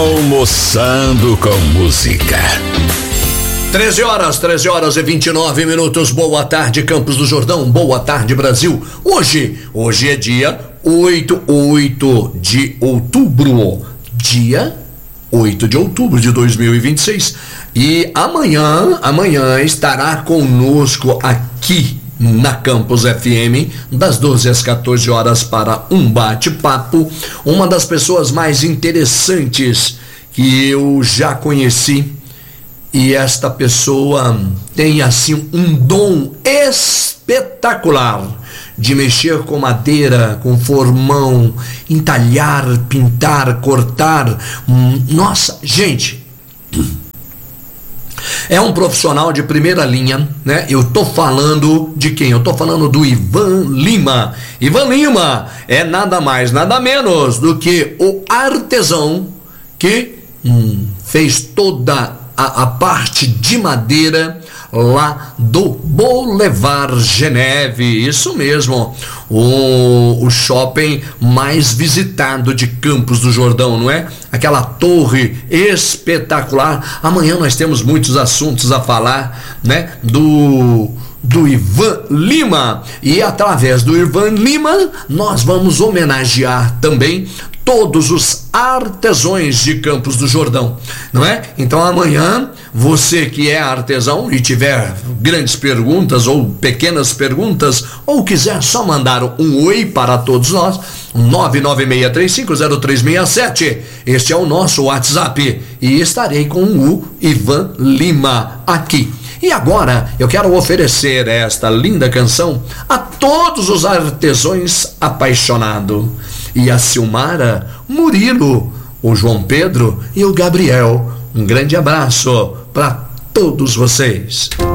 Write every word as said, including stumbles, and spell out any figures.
Almoçando com música. treze horas, treze horas e vinte e nove minutos. Boa tarde, Campos do Jordão. Boa tarde, Brasil. Hoje, hoje é dia oito, oito de outubro. Dia oito de outubro de dois mil e vinte e seis. E amanhã, amanhã estará conosco aqui na Campus F M, das doze às quatorze horas, para um bate-papo, uma das pessoas mais interessantes que eu já conheci. E esta pessoa tem assim um dom espetacular de mexer com madeira, com formão, entalhar, pintar, cortar. Nossa, gente, é um profissional de primeira linha, né? Eu tô falando de quem? Eu tô falando do Ivan Lima. Ivan Lima é nada mais, nada menos do que o artesão que hum, fez toda A, a parte de madeira lá do Boulevard Geneve. Isso mesmo, o, o shopping mais visitado de Campos do Jordão, não é? Aquela torre espetacular. Amanhã nós temos muitos assuntos a falar, né? Do do Ivan Lima, e através do Ivan Lima nós vamos homenagear também todos os artesãos de Campos do Jordão, não é? Então amanhã, você que é artesão e tiver grandes perguntas ou pequenas perguntas, ou quiser só mandar um oi para todos nós, nove nove seis três cinco zero três seis sete, este é o nosso WhatsApp, e estarei com o Ivan Lima aqui. E agora eu quero oferecer esta linda canção a todos os artesãos apaixonados. E a Silmara, Murilo, o João Pedro e o Gabriel. Um grande abraço para todos vocês.